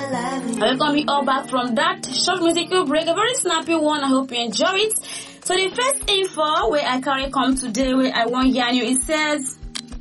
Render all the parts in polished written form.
I welcome you all back from that short musical break, a very snappy one. I hope you enjoy it. So the first info where I carry come today, where I want yarn you, it says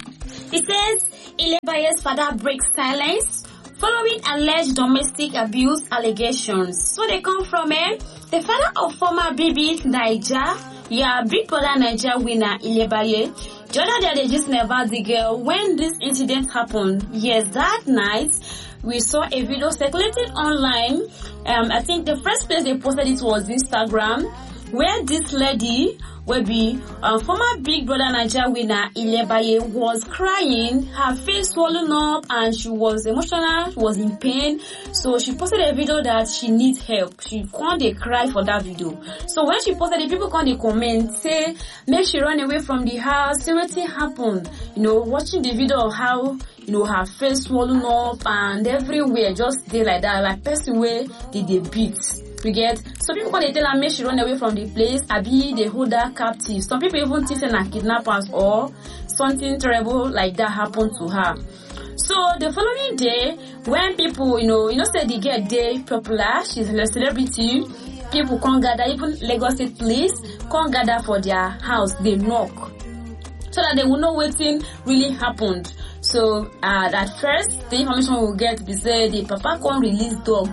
Ilebaye's father breaks silence following alleged domestic abuse allegations. So they come from the father of former BB Naija, Big Brother Naija winner Ilebaye. The other day they just never the girl when this incident happened. Yes, that night we saw a video circulating online. I think the first place they posted it was Instagram, where this lady will be former Big Brother Naija winner Ilebaye was crying, her face swollen up, and she was emotional, she was in pain. So she posted a video that she needs help. She can't cry for that video. So when she posted it, people can't comment, say make she run away from the house, see what happened. Watching the video of how her face swollen up and everywhere, just stay like that, like person where they beat. You get? Some people when they tell her make she run away from the place, abi they hold her captive. Some people even think her kidnappers or something terrible like that happened to her. So the following day, when people, say the girl day popular, she's a celebrity, people can't gather, even Lagos State Police can't gather for their house, they knock. So that they will know what thing really happened. So at first, the information we'll get be say the papa can't release dog,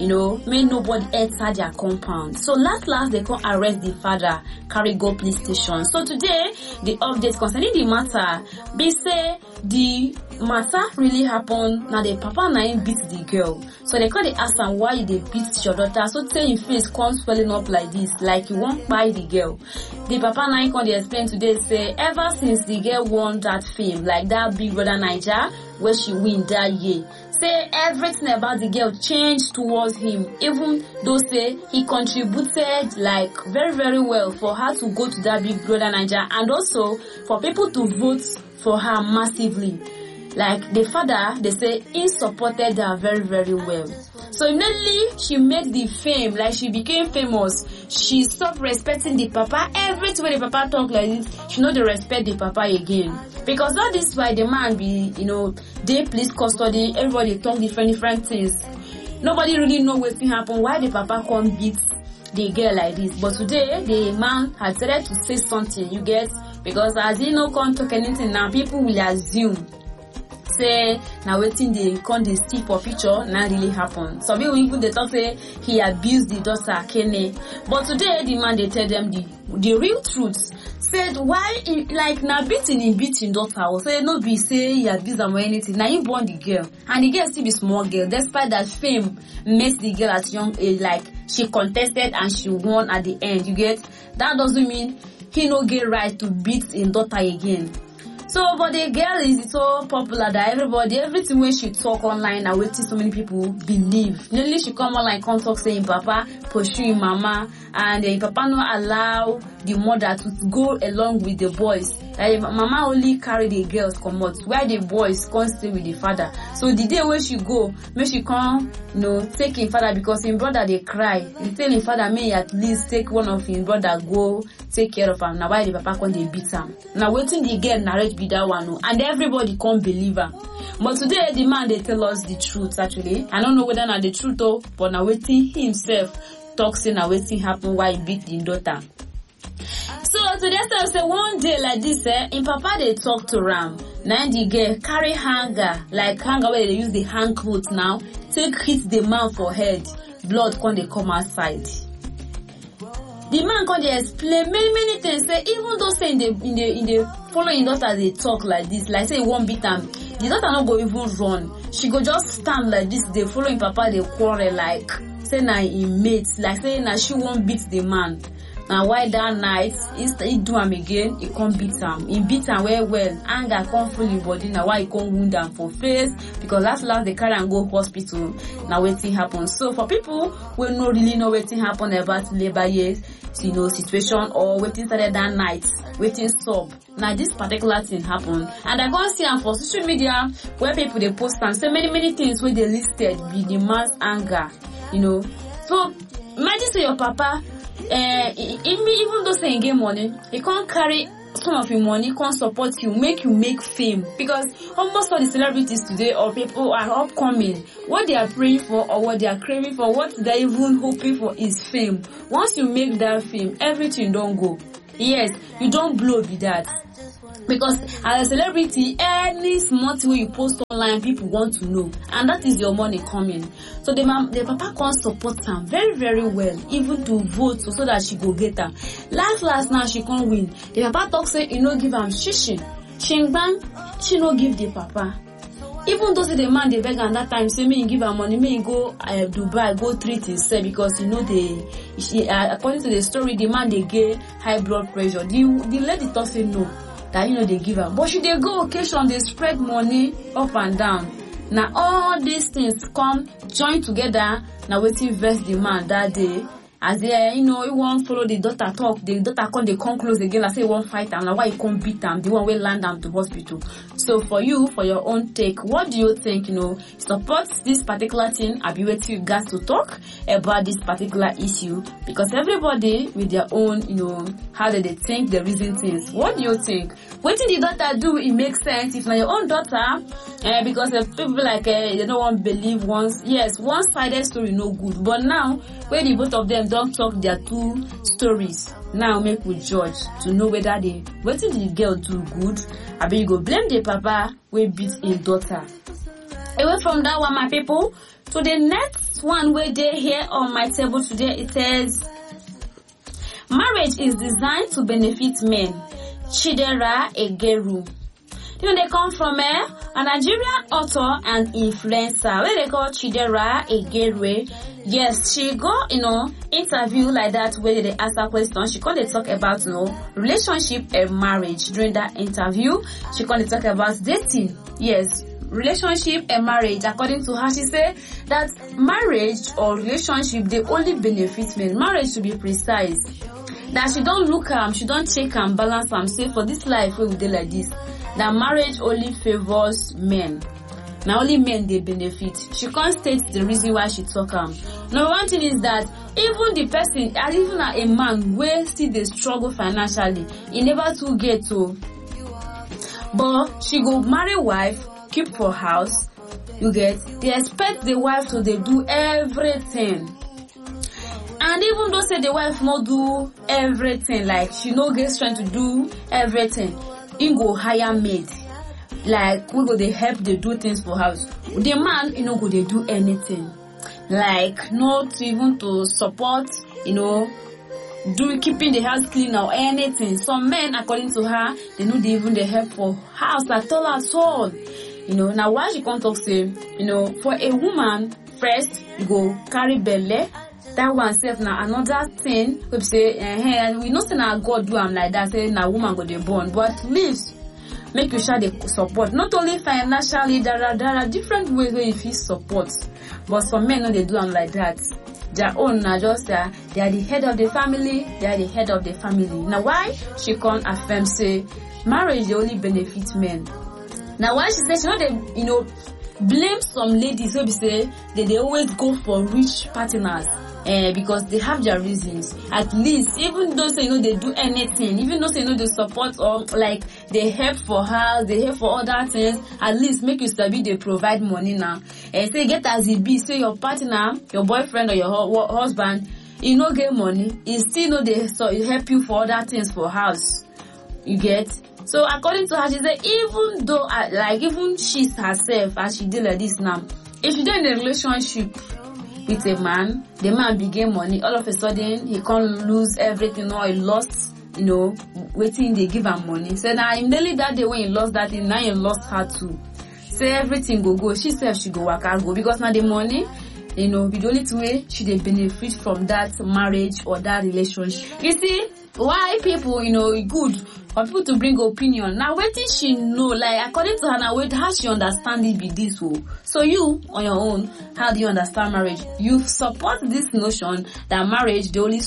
may nobody enter their compound. So last they can't arrest the father, carry go police station. So today, the update concerning the matter, be say the matter really happened. Now the papa now beat the girl. So they can't ask them why they beat your daughter. So tell your face can't swelling up like this, like you won't buy the girl. The papa now can't explain today, say ever since the girl won that fame, like that Big Brother Naija, where she win that year, say everything about the girl changed towards him, even though say he contributed like very, very well for her to go to that Big Brother Naija, and also for people to vote for her massively. Like the father, they say he supported her very, very well. So immediately she made the fame, like she became famous. She stopped respecting the papa. Every time the papa talk like this, she know they respect the papa again. Because all this why the man be, they police custody, everybody talk different things. Nobody really know what happened, why the papa can't beat the girl like this. But today, the man had started to say something, you get? Because as he no can't talk anything now, people will assume say now waiting they can't stick for picture now really happened. Some people even they talk say he abused the daughter Kenny. But today the man they tell them the real truth. Said why like now beating daughter or say no be say he abused them or anything. Now he born the girl and the girl still be small girl. Despite that fame makes the girl at young age, like she contested and she won at the end. You get? That doesn't mean he no get right to beat his daughter again. So, but the girl is so popular that everything when she talk online and waiting so many people believe. Nearly she come online, come talk saying Papa pursue mama, and Papa not allow the mother to go along with the boys. Like mama only carry the girls come out, while the boys can't stay with the father. So the day when she go, may she come, take his father because his brother they cry. He tell his father may at least take one of his brother go take care of him. Now why the papa can't they beat him? Now waiting the girl narrate be that one, and everybody can't believe her. But today the man they tell us the truth actually. I don't know whether not the truth though, but now waiting himself talks in now waiting happen why he beat the daughter. So today I say one day like this, in papa they talk to Ram. Now the girl carry hanger, like hanger where they use the hang clothes now, take hit the man for head, blood can they come outside. The man can they explain many things. Say even though say in the following daughter they talk like this, like say one beat them, the daughter not go even run. She go just stand like this. They following papa they quarrel like say na in mates, like say na she won't beat the man. Now why that night he do him again, he can't beat him. He beat him well. Anger can't full his body. Now why he can't wound him for face? Because last they carry and go hospital. Now waiting happen. So for people who no really know waiting happen about labor years, situation or waiting started that night, waiting stop. Now this particular thing happened, and I go see for social media where people they post and say many things where they listed be the man's anger, So imagine say your papa. Even though saying game money, he can't carry some of your money can support you make fame, because almost all the celebrities today or people are upcoming, what they are praying for or what they are craving for, what they are even hoping for is fame. Once you make that fame, everything don't go. Yes, you don't blow with that. Because as a celebrity, any small thing you post online, people want to know, and that is your money coming. So the papa can't support her very, very well, even to vote so that she go get her. Last now she can't win. The papa talk say you know give am shishi, shingbang, she no give the papa. Even though the man they beg at that time say me give her money, me go Dubai, go treat himself, because you know according to the story, the man they get high blood pressure. The lady talk say no, that you know they give her, but she they go occasion, they spread money up and down. Now all these things come join together. Now waiting verse the man that day. As they, you know, you won't follow the daughter talk, the daughter they come close again, I say you won't fight them, now why you can't beat them, the one will land them to hospital. So for you, for your own take, what do you think, you know, supports this particular thing? I'll be waiting you guys to talk about this particular issue, because everybody with their own, you know, how do they think, the reason things. What do you think? What did the daughter do? It makes sense. If not your own daughter, because people like, they don't want to believe one-sided story no good. But now, when the both of them don't talk their two stories, now make we judge to know whether what did the girl do good? I bet you go blame the papa we beat his daughter. Away from that one, my people, to the next one where they here on my table today, it says, marriage is designed to benefit men. Chidera Egeru. You know, they come from a Nigerian author and influencer where they call Chidera Egeru. Yes, she go, you know, interview like that where they ask her question. She can't talk about, you know, relationship and marriage. During that interview, she can't talk about dating. Yes, relationship and marriage. According to her, she said that marriage or relationship, they only benefit men. Marriage, to be precise, that she don't look she don't check and balance say for this life we do like this, that marriage only favors men. Now only men they benefit. She can't state the reason why she talk Number one thing is that even the person, and even a man where still they struggle financially, he never to get to. But she go marry wife, keep for house, you get, they expect the wife to they do everything. And even though say the wife not do everything, like she no get strength to do everything, he go hire maid. Like we go they help they do things for house. The man, you know, go they do anything. Like not even to support, you know, keeping the house clean or anything. Some men, according to her, they know they even they help for house at all. You know, now why she can't talk say, you know, for a woman, first you go carry belly. That one self now another thing we say, hey, we know say now God do am like that, say now woman go dey born, but at least make you share the support. Not only financially, there are different ways where you feel support, but some men know they do am like that. Their own now just they are the head of the family, they are the head of the family. Now why she can't affirm say marriage they only benefit men? Now why she say she know they, you know, blame some ladies who say that they always go for rich partners. Because they have their reasons. At least, even though say, you know, they do anything, even though say, you know, they support or like they help for house, they help for other things, at least make you sabi they provide money now. Say get as it be, say your partner, your boyfriend or your husband, you know get money, he still know they help you for other things for house. You get? So according to her, she said even though like even she herself as she did like this now, if you don't in a relationship with a man, the man began money, all of a sudden he can't lose everything or he lost, you know, waiting they give him money. So now immediately that day when he lost that thing, now he lost her too. Say everything go. She said she go work go because now the money, you know, be the only way she they benefit from that marriage or that relationship. You see, why people, you know, good for people to bring opinion. Now waiting she know, like according to her now wait how she understand it be this way. So you on your own, how do you understand marriage? You support this notion that marriage they only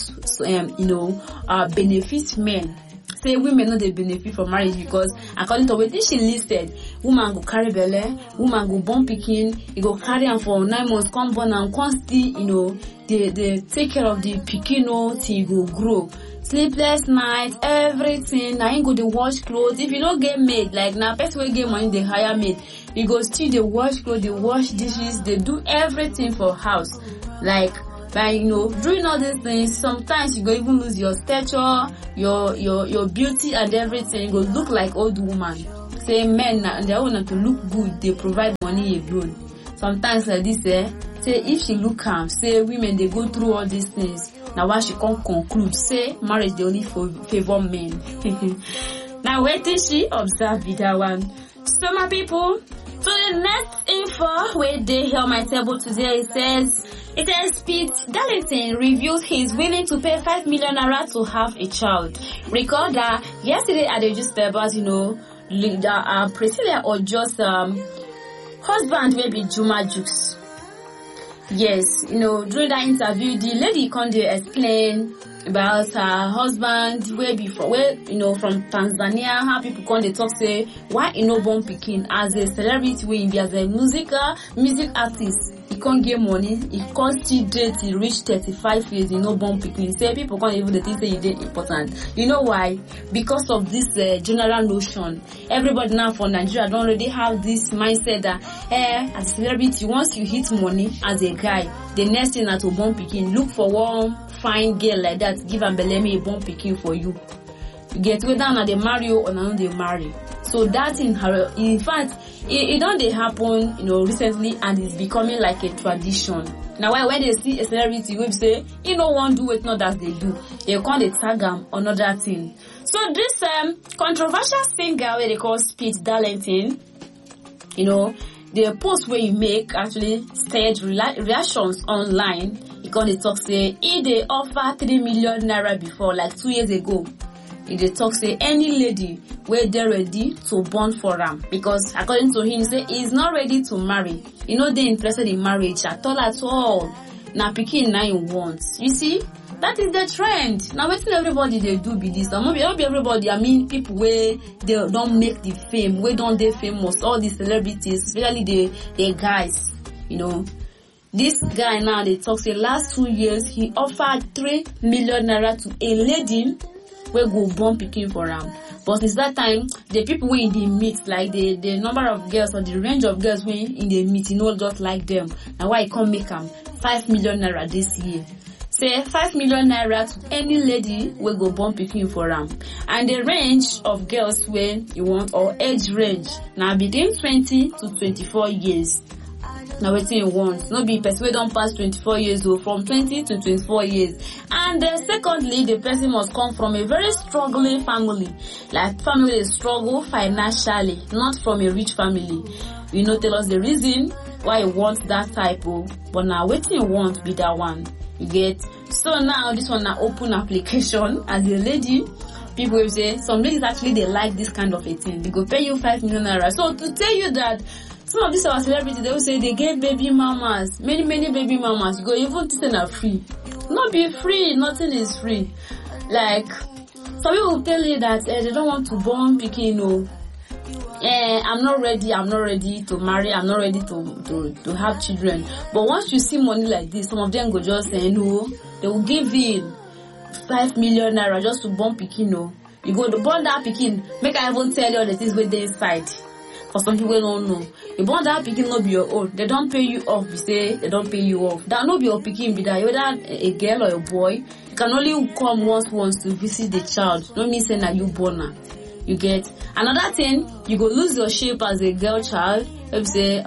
benefits men. Say women know they benefit from marriage because according to what she listed, woman go carry belly, woman go born pikin, you go carry am for 9 months, come born and come still, you know, they take care of the pikin till you go grow. sleepless night, everything. Now you go to wash clothes. If you don't get maid, like now person will get money, they hire maid. You go still they wash clothes, they wash dishes, they do everything for house. Like doing all these things, sometimes you go even lose your stature, your beauty and everything. You go look like old woman. Say men they want to look good, they provide money alone. Sometimes like this, say if she look calm, say women they go through all these things. Now why she can't conclude, say marriage they only favor men. Now wait till she observe with that one. So my people, so the next info where they hear on my table today, it says Pete Darlington reveals he's willing to pay 5 million naira to have a child. Recall that yesterday at the newspapers, Priscilla or just husband will be Juma Jukes. Yes, during that interview, the lady can explain about her husband from Tanzania, how people can talk say why born pikin as a celebrity way as a music artist. He can't get money, he can't still date, he reach 35 years, born pikin. Say people can't even think say he did important. You know why? Because of this general notion. Everybody now for Nigeria don't already have this mindset that as a celebrity, once you hit money as a guy, the next thing that to born pikin, look for one fine girl like that, give a beleme a born pikin for you. You get whether now they marry or not they marry. So that in fact, it don't they happen, recently, and it's becoming like a tradition. Now, when they see a celebrity, we say, one do it, not that they do. They call it tag them another thing. So this controversial singer, where they call Pete Darlington, the post where you make actually stage reactions online. He called the talk say, they offer 3 million naira before, like 2 years ago. They talk say any lady where they're ready to born for him, because according to him, say he's not ready to marry. They're interested in marriage at all. Now picking 9 wants. You see, that is the trend. Now waiting everybody they do be this. Not be everybody. I mean people where they don't make the fame, where don't they famous, all the celebrities, especially the guys. This guy now they talk say last 2 years he offered 3 million naira to a lady where go born picking for him. But since that time, the people were in the meet, like the number of girls or the range of girls were in the meet, just like them. Now why I can't make them 5 million naira this year? Say 5 million naira to any lady will go born picking for him. And the range of girls where you want, or age range, now between 20 to 24 years. Now waiting you want, not be person don't pass 24 years old, from 20 to 24 years. And secondly, the person must come from a very struggling family, like family struggle financially, not from a rich family. Tell us the reason why you want that type of, but now waiting you want be that one. You get? So now this one now open application as a lady. People will say some ladies actually they like this kind of a thing. They go pay you 5 million naira. So to tell you that some of these our celebrities, they will say they get baby mamas, many baby mamas. You go even to send a free. Not be free, nothing is free. Like some people will tell you that they don't want to born pikin. I'm not ready to marry, I'm not ready to have children. But once you see money like this, some of them go just say no, they will give in 5 million naira just to born pikin. You go to born that pikin, make I even tell you all the things where they inside. For some people don't know. You born that pikin not be your own. They don't pay you off. You say they don't pay you off. That not be your pikin, be that whether a girl or a boy. You can only come once to visit the child. Don't mean say that you born her. You get? Another thing, you go lose your shape as a girl child. If you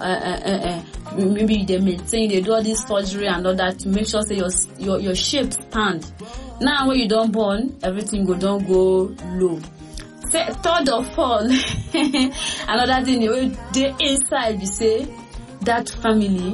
say maybe they maintain, they do all this surgery and all that to make sure say your shape stand. Now when you don't born, everything don't go low. Third of all, another thing they inside you say that family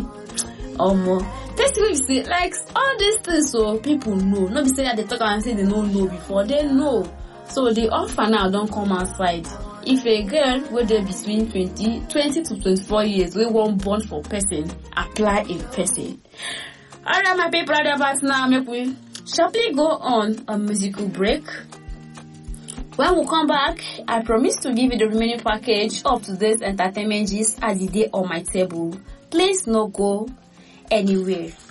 that's what you say, like all these things so people know. Not be say that they talk and say they don't know before, they know. So the offer now don't come outside. If a girl where they between 20 to 24 years, we won't born for person, apply in person. Alright my people, about now make we sharply go on a musical break. When we come back, I promise to give you the remaining package of today's entertainment gist as the day on my table. Please no go anywhere.